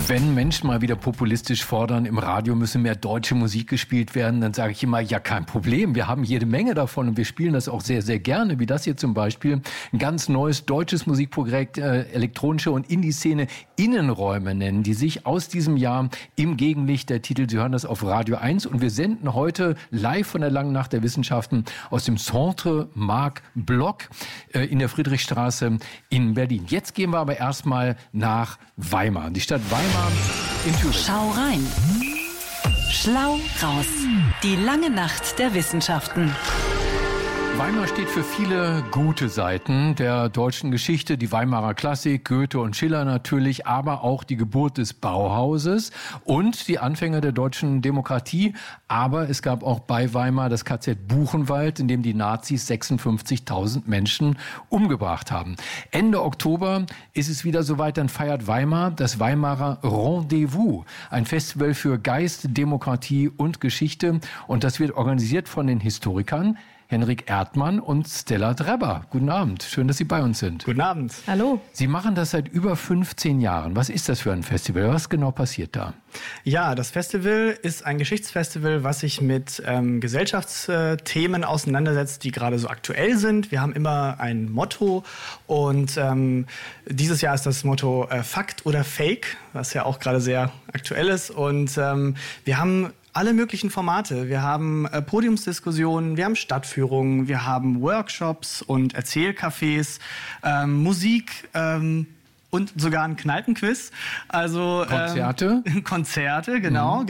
Wenn Menschen mal wieder populistisch fordern, im Radio müsse mehr deutsche Musik gespielt werden, dann sage ich immer, ja, kein Problem. Wir haben jede Menge davon und wir spielen das auch sehr, sehr gerne, wie das hier zum Beispiel. Ein ganz neues deutsches Musikprojekt, elektronische und Indie-Szene Innenräume nennen, die sich aus diesem Jahr im Gegenlicht, der Titel, Sie hören das auf Radio 1 und wir senden heute live von der Langen Nacht der Wissenschaften aus dem Centre Marc Bloch in der Friedrichstraße in Berlin. Jetzt gehen wir aber erstmal nach Weimar. Die Stadt Weimar in Thüringen. Schau rein. Schlau raus. Die Lange Nacht der Wissenschaften. Weimar steht für viele gute Seiten der deutschen Geschichte, die Weimarer Klassik, Goethe und Schiller natürlich, aber auch die Geburt des Bauhauses und die Anfänge der deutschen Demokratie. Aber es gab auch bei Weimar das KZ Buchenwald, in dem die Nazis 56.000 Menschen umgebracht haben. Ende Oktober ist es wieder soweit, dann feiert Weimar das Weimarer Rendezvous, ein Festival für Geist, Demokratie und Geschichte. Und das wird organisiert von den Historikern Henrik Erdmann und Stella Drebber. Guten Abend, schön, dass Sie bei uns sind. Guten Abend. Hallo. Sie machen das seit über 15 Jahren. Was ist das für ein Festival? Was genau passiert da? Ja, das Festival ist ein Geschichtsfestival, was sich mit Gesellschaftsthemen auseinandersetzt, die gerade so aktuell sind. Wir haben immer ein Motto und dieses Jahr ist das Motto Fakt oder Fake, was ja auch gerade sehr aktuell ist. Und wir haben alle möglichen Formate. Wir haben Podiumsdiskussionen, wir haben Stadtführungen, wir haben Workshops und Erzählcafés, Musik und sogar ein Kneipenquiz. Also Konzerte? Konzerte, genau.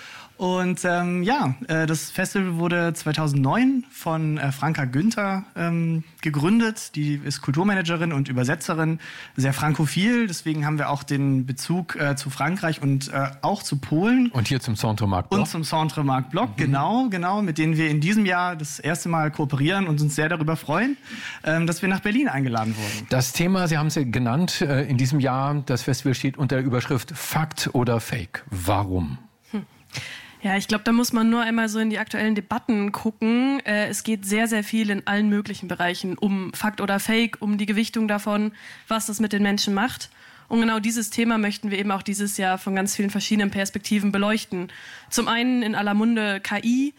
Und das Festival wurde 2009 von Franka Günther gegründet. Die ist Kulturmanagerin und Übersetzerin, sehr frankophil. Deswegen haben wir auch den Bezug zu Frankreich und auch zu Polen. Und hier zum Centre Marc Bloch. Und zum Centre Marc Bloch, genau, mit denen wir in diesem Jahr das erste Mal kooperieren und uns sehr darüber freuen, dass wir nach Berlin eingeladen wurden. Das Thema, Sie haben es ja genannt, in diesem Jahr, das Festival steht unter der Überschrift Fakt oder Fake. Warum? Ja, ich glaube, da muss man nur einmal so in die aktuellen Debatten gucken. Es geht sehr, sehr viel in allen möglichen Bereichen um Fakt oder Fake, um die Gewichtung davon, was das mit den Menschen macht. Und genau dieses Thema möchten wir eben auch dieses Jahr von ganz vielen verschiedenen Perspektiven beleuchten. Zum einen in aller Munde KI,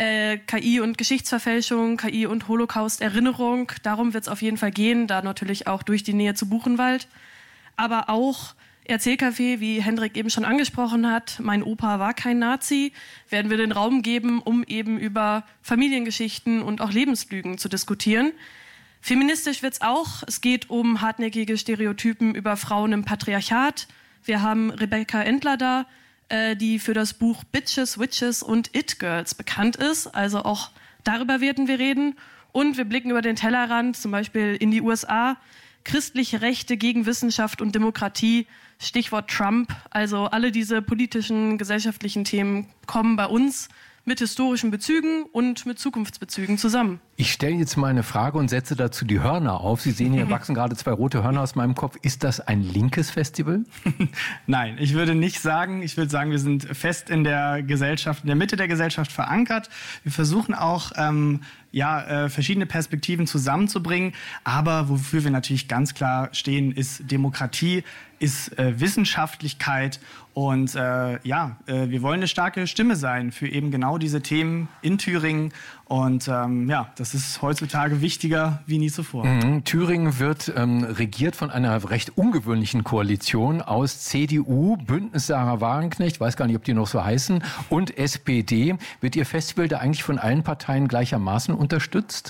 KI und Geschichtsverfälschung, KI und Holocaust-Erinnerung. Darum wird es auf jeden Fall gehen, da natürlich auch durch die Nähe zu Buchenwald. Aber auch Erzählcafé, wie Hendrik eben schon angesprochen hat, mein Opa war kein Nazi, werden wir den Raum geben, um eben über Familiengeschichten und auch Lebenslügen zu diskutieren. Feministisch wird's auch. Es geht um hartnäckige Stereotypen über Frauen im Patriarchat. Wir haben Rebecca Endler da, die für das Buch Bitches, Witches und It Girls bekannt ist. Also auch darüber werden wir reden. Und wir blicken über den Tellerrand, zum Beispiel in die USA. Christliche Rechte gegen Wissenschaft und Demokratie, Stichwort Trump. Also alle diese politischen, gesellschaftlichen Themen kommen bei uns mit historischen Bezügen und mit Zukunftsbezügen zusammen. Ich stelle jetzt mal eine Frage und setze dazu die Hörner auf. Sie sehen, hier wachsen gerade 2 rote Hörner aus meinem Kopf. Ist das ein linkes Festival? Nein, ich würde nicht sagen. Ich würde sagen, wir sind fest in der Gesellschaft, in der Mitte der Gesellschaft verankert. Wir versuchen auch, verschiedene Perspektiven zusammenzubringen. Aber wofür wir natürlich ganz klar stehen, ist Demokratie, ist Wissenschaftlichkeit. Und wir wollen eine starke Stimme sein für eben genau diese Themen in Thüringen. Und das ist heutzutage wichtiger wie nie zuvor. Thüringen wird regiert von einer recht ungewöhnlichen Koalition aus CDU, Bündnis Sarah Wagenknecht, weiß gar nicht, ob die noch so heißen, und SPD. Wird Ihr Festival da eigentlich von allen Parteien gleichermaßen unterstützt?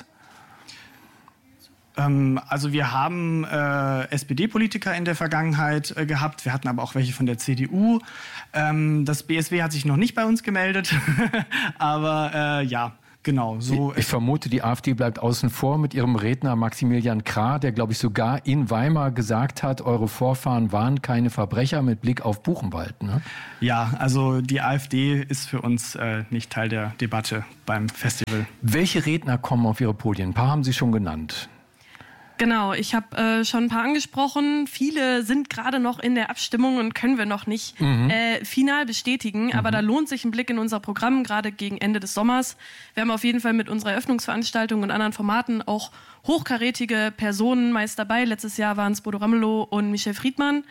Also wir haben SPD-Politiker in der Vergangenheit gehabt, wir hatten aber auch welche von der CDU. Das BSW hat sich noch nicht bei uns gemeldet, aber genau. So. Ich vermute, die AfD bleibt außen vor mit ihrem Redner Maximilian Krah, der, glaube ich, sogar in Weimar gesagt hat, eure Vorfahren waren keine Verbrecher mit Blick auf Buchenwald. Ne? Ja, also die AfD ist für uns nicht Teil der Debatte beim Festival. Welche Redner kommen auf Ihre Podien? Ein paar haben Sie schon genannt. Genau, ich habe schon ein paar angesprochen. Viele sind gerade noch in der Abstimmung und können wir noch nicht final bestätigen. Aber da lohnt sich ein Blick in unser Programm, gerade gegen Ende des Sommers. Wir haben auf jeden Fall mit unserer Eröffnungsveranstaltung und anderen Formaten auch hochkarätige Personen meist dabei. Letztes Jahr waren es Bodo Ramelow und Michel Friedmann.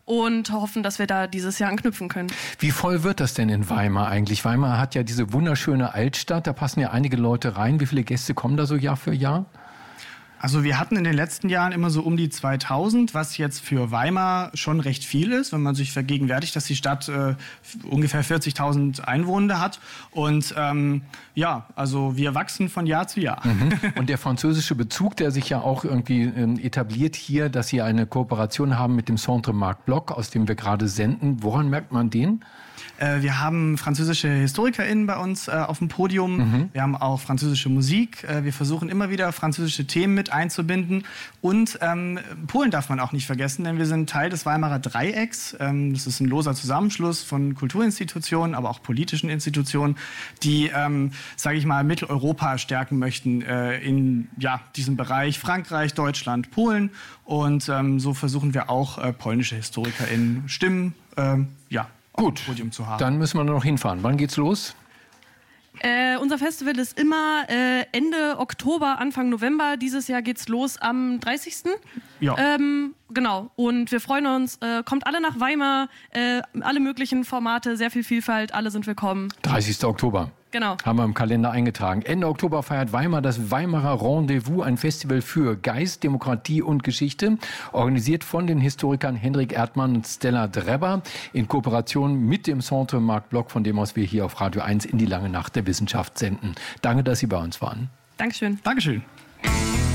und hoffen, dass wir da dieses Jahr anknüpfen können. Wie voll wird das denn in Weimar eigentlich? Weimar hat ja diese wunderschöne Altstadt, da passen ja einige Leute rein. Wie viele Gäste kommen da so Jahr für Jahr? Also wir hatten in den letzten Jahren immer so um die 2000, was jetzt für Weimar schon recht viel ist, wenn man sich vergegenwärtigt, dass die Stadt ungefähr 40.000 Einwohner hat. Und also wir wachsen von Jahr zu Jahr. Und der französische Bezug, der sich ja auch irgendwie etabliert hier, dass Sie eine Kooperation haben mit dem Centre Marc Bloch, aus dem wir gerade senden. Woran merkt man den? Wir haben französische HistorikerInnen bei uns auf dem Podium. Wir haben auch französische Musik. Wir versuchen immer wieder französische Themen mit einzubinden. Und Polen darf man auch nicht vergessen, denn wir sind Teil des Weimarer Dreiecks. Das ist ein loser Zusammenschluss von Kulturinstitutionen, aber auch politischen Institutionen, die, sage ich mal, Mitteleuropa stärken möchten in diesem Bereich Frankreich, Deutschland, Polen. Und so versuchen wir auch polnische HistorikerInnen Stimmen, gut, Podium zu haben. Dann müssen wir noch hinfahren. Wann geht's los? Unser Festival ist immer Ende Oktober, Anfang November. Dieses Jahr geht's los am 30. Ja. Genau. Und wir freuen uns. Kommt alle nach Weimar. Alle möglichen Formate, sehr viel Vielfalt. Alle sind willkommen. 30. Oktober. Genau. Haben wir im Kalender eingetragen. Ende Oktober feiert Weimar das Weimarer Rendezvous, ein Festival für Geist, Demokratie und Geschichte, organisiert von den Historikern Henrik Erdmann und Stella Drebber in Kooperation mit dem Centre Marc Bloch, von dem aus wir hier auf Radio 1 in die lange Nacht der Wissenschaft senden. Danke, dass Sie bei uns waren. Dankeschön. Dankeschön.